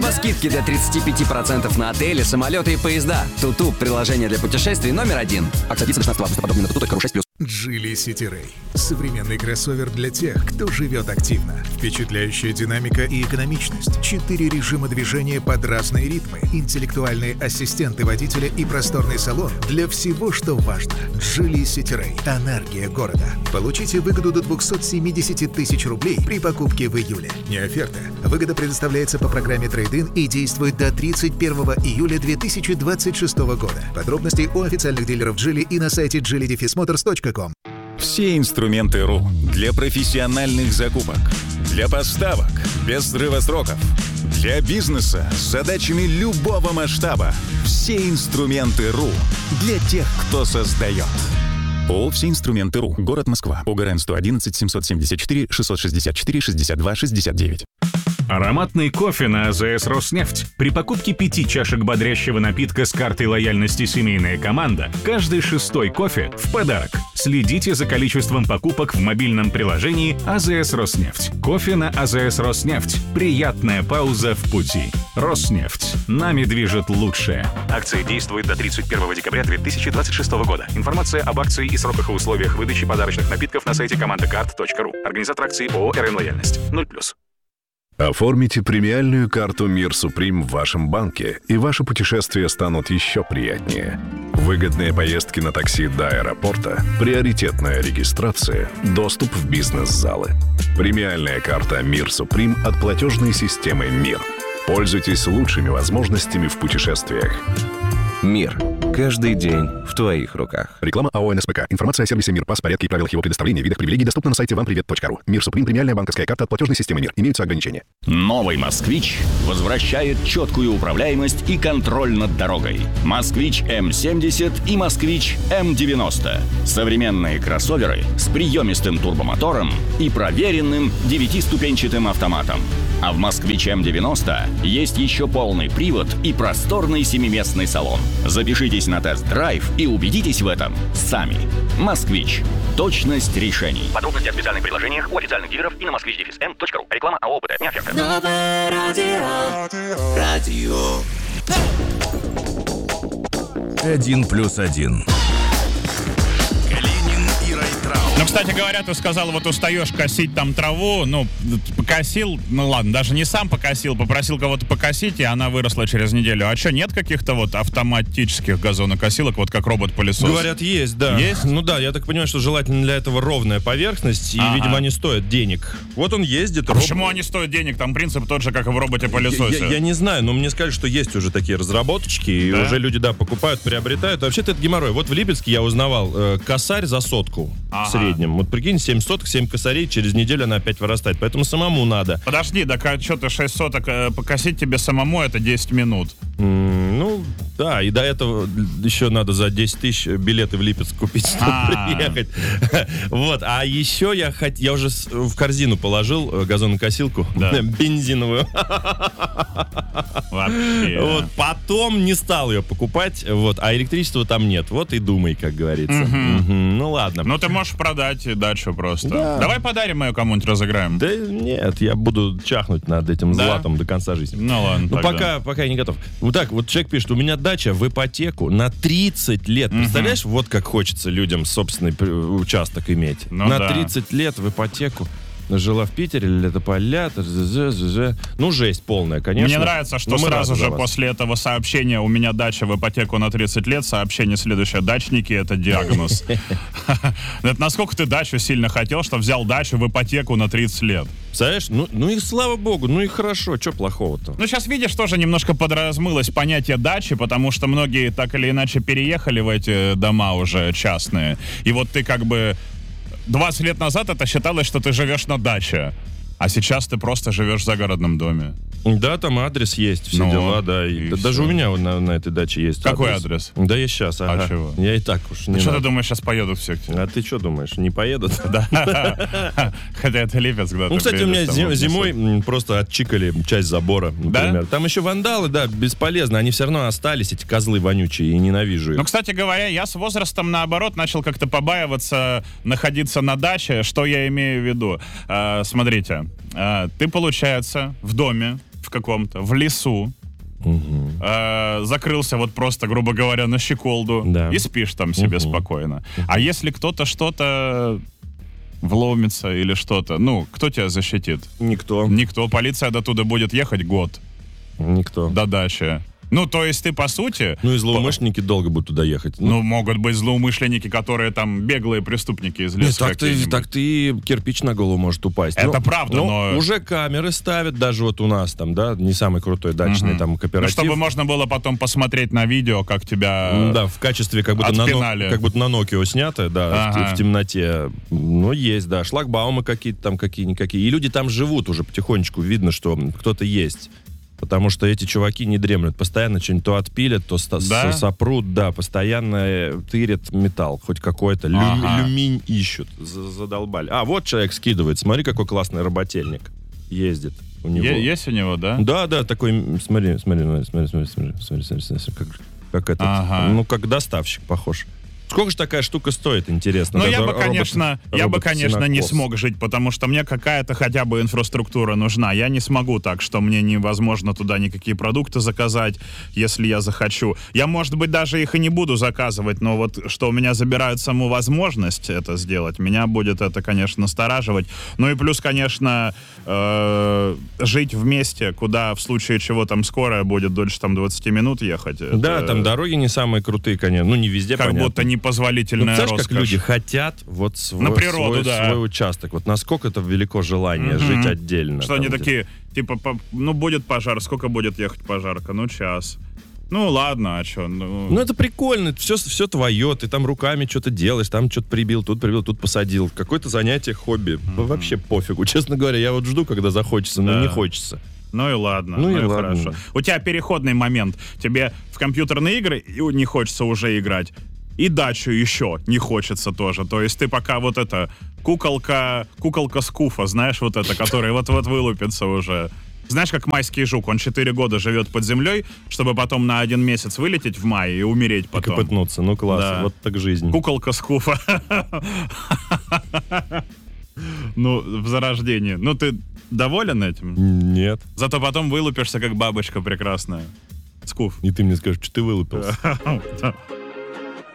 Скидки до 35% на отели, самолеты и поезда. Туту – приложение для путешествий номер 1. Акция длится до 16 августа. Подробнее на tutu.ru 6+. Geely City Ray. Современный кроссовер для тех, кто живет активно. Впечатляющая динамика и экономичность. 4 режима движения под разные ритмы. Интеллектуальные ассистенты водителя и просторный салон для всего, что важно. Geely City Ray. Энергия города. Получите выгоду до 270 тысяч рублей при покупке в июле. Не оферта. Выгода предоставляется по программе Trade-in и действует до 31 июля 2026 года. Подробности у официальных дилеров Geely и на сайте geely-motors.com. Все инструменты РУ для профессиональных закупок, для поставок без срыва сроков, для бизнеса с задачами любого масштаба. Все инструменты РУ для тех, кто создает. ООО «Все инструменты РУ». Город Москва. ОГРН 111 774 664 62 69. Ароматный кофе на АЗС «Роснефть». При покупке 5 чашек бодрящего напитка с картой лояльности «Семейная команда» каждый 6-й кофе в подарок. Следите за количеством покупок в мобильном приложении АЗС «Роснефть». Кофе на АЗС «Роснефть». Приятная пауза в пути. «Роснефть». Нами движет лучшее. Акция действует до 31 декабря 2026 года. Информация об акции и сроках и условиях выдачи подарочных напитков на сайте командакарт.ру. Организатор акции ООО «РН Лояльность». 0+. Оформите премиальную карту «Мир Суприм» в вашем банке, и ваши путешествия станут еще приятнее. Выгодные поездки на такси до аэропорта, приоритетная регистрация, доступ в бизнес-залы. Премиальная карта «Мир Суприм» от платежной системы «Мир». Пользуйтесь лучшими возможностями в путешествиях. «Мир». Каждый день в твоих руках. Реклама АО «НСПК». Информация о сервисе «Мир», порядке и правилах его предоставления, видах привилегий доступна на сайте вампривет.ру. «Мир Суприм» — премиальная банковская карта от платежной системы «Мир». Имеются ограничения. Новый «Москвич» возвращает четкую управляемость и контроль над дорогой. «Москвич М70» и «Москвич М90». Современные кроссоверы с приемистым турбомотором и проверенным 9-ступенчатым автоматом. А в «Москвич М90» есть еще полный привод и просторный 7-местный салон. Запишитесь на тест-драйв и убедитесь в этом сами. «Москвич». Точность решений. Подробности о специальных предложениях у официальных дилеров и на moskvich-m.ru. Реклама АО «ОПТ». Не оферта. Новое радио. 1+1. Ну, кстати говоря, ты сказал, вот устаешь косить там траву, ну, покосил, ну ладно, даже не сам покосил, попросил кого-то покосить, и она выросла через неделю. А что, нет каких-то вот автоматических газонокосилок, вот как робот-пылесос? Говорят, есть, да. Есть? Ну да, я так понимаю, что желательно для этого ровная поверхность, и, видимо, они стоят денег. Вот он ездит. Почему они стоят денег? Там принцип тот же, как и в роботе-пылесосе. Я не знаю, но мне сказали, что есть уже такие разработочки, и уже люди, да, покупают, приобретают. Вообще-то это геморрой. Вот в Липецке я узнавал косарь за 100 в среднем. Вот прикинь, 7 соток, 7 косарей, через неделю она опять вырастает. Поэтому самому надо. Подожди, так а что ты 6 соток покосить тебе самому, это 10 минут. Ну, да, и до этого еще надо за 10 тысяч билеты в Липецк купить, чтобы приехать. Вот, а еще я уже в корзину положил газонокосилку бензиновую. Вообще. Вот, потом не стал ее покупать, вот, а электричества там нет. Вот и думай, как говорится. Ну, ладно. Ну, ты можешь продать дачу просто. Да. Давай подарим ее кому-нибудь, разыграем. Да нет, я буду чахнуть над этим златом до конца жизни. Ну ладно, ну пока я не готов. Вот так, вот человек пишет, у меня дача в ипотеку на 30 лет. Представляешь, вот как хочется людям собственный участок иметь. Ну, на 30 лет в ипотеку. Жила в Питере, Летополя, ну, жесть полная, конечно. Мне нравится, что сразу же после этого сообщения «У меня дача в ипотеку на 30 лет», сообщение следующее: «Дачники — это диагноз». Это насколько ты дачу сильно хотел, что взял дачу в ипотеку на 30 лет? Знаешь, ну и слава богу, ну и хорошо, что плохого-то? Ну, сейчас, видишь, тоже немножко подразмылось понятие дачи, потому что многие так или иначе переехали в эти дома уже частные. И вот ты как бы 20 лет назад это считалось, что ты живешь на даче, а сейчас ты просто живешь в загородном доме. Да, там адрес есть, все дела, да. И даже у меня на этой даче есть Какой адрес? Да, я сейчас, ага. А чего? Я и так уж не Что ты думаешь, сейчас поедут все? А ты что думаешь, не поедут? Да. Хотя это Липецк, да. Ну, кстати, у меня зимой просто отчикали часть забора, например. Там еще вандалы, да, бесполезно. Они все равно остались, эти козлы вонючие, и ненавижу их. Ну, кстати говоря, я с возрастом, наоборот, начал как-то побаиваться находиться на даче. Что я имею в виду? Смотрите, ты, получается, в доме, в каком-то, в лесу, закрылся вот просто, грубо говоря, на щеколду, и спишь там себе спокойно. А если кто-то что-то вломится или что-то, ну, кто тебя защитит? Никто. Никто. Полиция до туда будет ехать год. Никто. До дачи. Ну, то есть ты, по сути... Ну, и злоумышленники долго будут туда ехать. Ну, могут быть злоумышленники, которые там беглые преступники из леса. Нет, так ты кирпич на голову может упасть. Это правда, но... Уже камеры ставят, даже вот у нас там, да, не самый крутой дачный там кооператив. Ну, чтобы можно было потом посмотреть на видео, как тебя да, в качестве как будто на Nokia снято, да, в темноте. Ну, есть, да, шлагбаумы какие-то там, какие-никакие. И люди там живут уже потихонечку, видно, что кто-то есть. Потому что эти чуваки не дремлют. Постоянно что-нибудь то отпилят, то сопрут, да, постоянно тырят металл хоть какой-то. Люминь ищут, задолбали. А, вот человек скидывает, смотри, какой классный работельник ездит у него. Есть у него, да? Да, такой, смотри, как этот, ну, как доставщик похож. Сколько же такая штука стоит, интересно? Ну, я бы, конечно, не смог жить, потому что мне какая-то хотя бы инфраструктура нужна. Я не смогу так, что мне невозможно туда никакие продукты заказать, если я захочу. Я, может быть, даже их и не буду заказывать, но вот что у меня забирают саму возможность это сделать, меня будет это, конечно, настораживать. Ну и плюс, конечно, жить в месте, куда в случае чего там скорая будет дольше там 20 минут ехать. Да, там дороги не самые крутые, конечно. Ну, не везде, как понятно. Будто непозволительная роскошь. Как люди хотят вот на природу, свой участок. Вот насколько это велико желание жить отдельно. Что они такие, типа, ну, будет пожар, сколько будет ехать пожарка? Ну, час. Ну, ладно, а что? Ну, это прикольно, все твое, ты там руками что-то делаешь, там что-то прибил, тут посадил. Какое-то занятие, хобби. Вообще пофигу, честно говоря. Я вот жду, когда захочется, но не хочется. Ну и ладно, ну и ладно. Хорошо. У тебя переходный момент. Тебе в компьютерные игры не хочется уже играть. И дачу еще не хочется тоже. То есть ты пока вот это куколка Скуфа, знаешь, вот это, который вот-вот вылупится уже. Знаешь, как майский жук, он 4 года живет под землей, чтобы потом на 1 месяц вылететь в мае и умереть потом. И копытнуться, ну класс, да. Вот так жизнь. Куколка Скуфа. Ну, в зарождении. Ну, ты доволен этим? Нет. Зато потом вылупишься, как бабочка прекрасная. Скуф. И ты мне скажешь, что ты вылупился.